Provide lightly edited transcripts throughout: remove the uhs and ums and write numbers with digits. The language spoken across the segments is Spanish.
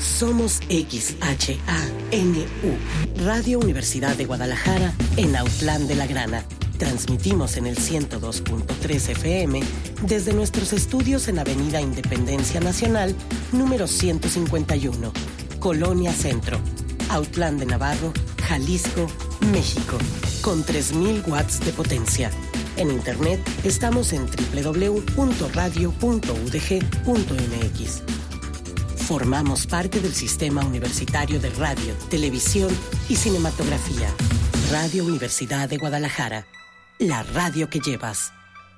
Somos XHANU, Radio Universidad de Guadalajara, en Autlán de la Grana. Transmitimos en el 102.3 FM desde nuestros estudios en Avenida Independencia Nacional, número 151, Colonia Centro, Autlán de Navarro, Jalisco, México, con 3,000 watts de potencia. En internet estamos en www.radio.udg.mx. Formamos parte del Sistema Universitario de Radio, Televisión y Cinematografía. Radio Universidad de Guadalajara, la radio que llevas.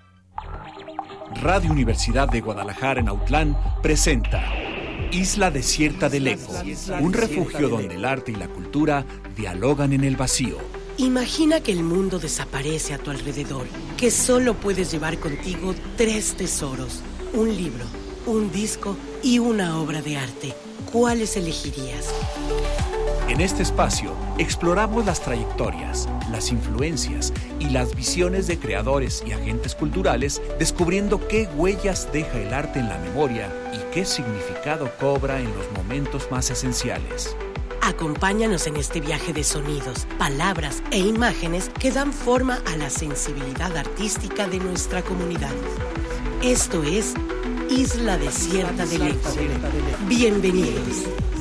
Radio Universidad de Guadalajara en Autlán presenta Isla Desierta del Eco, un refugio donde el arte y la cultura dialogan en el vacío. Imagina que el mundo desaparece a tu alrededor, que solo puedes llevar contigo 3 tesoros: un libro, un disco y una obra de arte. ¿Cuáles elegirías? En este espacio exploramos las trayectorias, las influencias y las visiones de creadores y agentes culturales, descubriendo qué huellas deja el arte en la memoria y qué significado cobra en los momentos más esenciales. Acompáñanos en este viaje de sonidos, palabras e imágenes que dan forma a la sensibilidad artística de nuestra comunidad. Esto es Isla Desierta del Eco. Bienvenidos.